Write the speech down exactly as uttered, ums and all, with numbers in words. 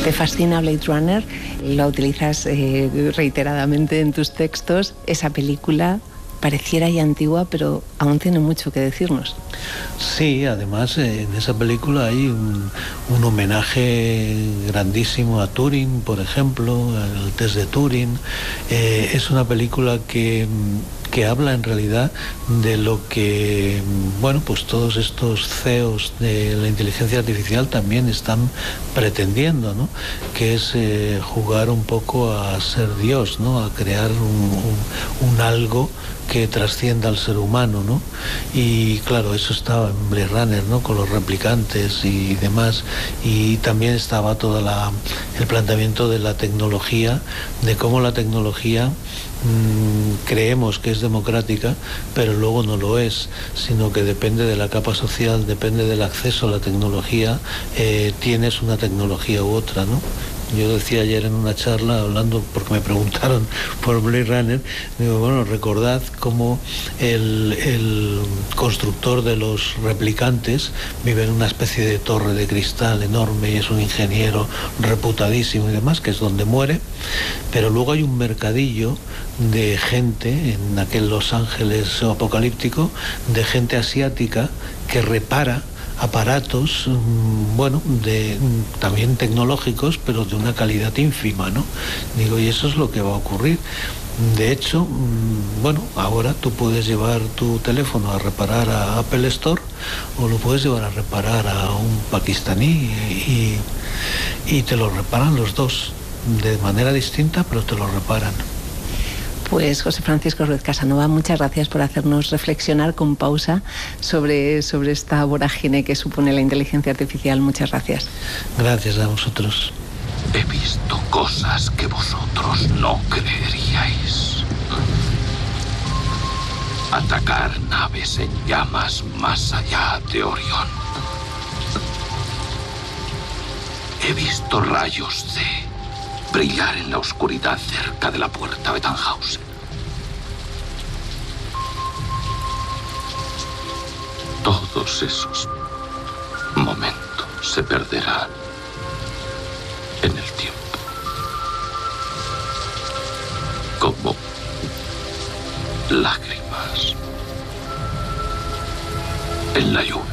Te fascina Blade Runner, la utilizas eh, reiteradamente en tus textos. Esa película pareciera ya antigua, pero aún tiene mucho que decirnos. Sí, además en esa película hay un, un homenaje grandísimo a Turing, por ejemplo, el test de Turing. Eh, es una película que... que habla en realidad de lo que, bueno, pues todos estos C E Os de la inteligencia artificial también están pretendiendo, ¿no? Que es eh, jugar un poco a ser Dios, ¿no? A crear un, un, un algo que trascienda al ser humano, ¿no? Y claro, eso estaba en Blade Runner, ¿no? Con los replicantes y demás, y también estaba todo la, el planteamiento de la tecnología, de cómo la tecnología mmm, creemos que es democrática, pero luego no lo es, sino que depende de la capa social, depende del acceso a la tecnología, eh, tienes una tecnología u otra, ¿no? Yo decía ayer en una charla, hablando, porque me preguntaron por Blade Runner, digo, bueno, recordad cómo el, el constructor de los replicantes vive en una especie de torre de cristal enorme y es un ingeniero reputadísimo y demás, que es donde muere, pero luego hay un mercadillo de gente en aquel Los Ángeles apocalíptico, de gente asiática que repara aparatos, bueno, de, también tecnológicos, pero de una calidad ínfima, ¿no? Digo, y eso es lo que va a ocurrir. De hecho, bueno, ahora tú puedes llevar tu teléfono a reparar a Apple Store o lo puedes llevar a reparar a un pakistaní y, y te lo reparan los dos, de manera distinta, pero te lo reparan. Pues José Francisco Ruiz Casanova, muchas gracias por hacernos reflexionar con pausa sobre, sobre esta vorágine que supone la inteligencia artificial. Muchas gracias. Gracias a vosotros. He visto cosas que vosotros no creeríais. Atacar naves en llamas más allá de Orión. He visto rayos de brillar en la oscuridad cerca de la puerta de Tannhausen. Todos esos momentos se perderán en el tiempo. Como lágrimas en la lluvia.